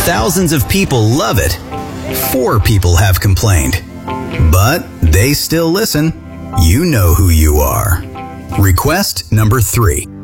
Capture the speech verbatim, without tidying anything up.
thousands of people love it, four people have complained. But they still listen. You know who you are. Request number three.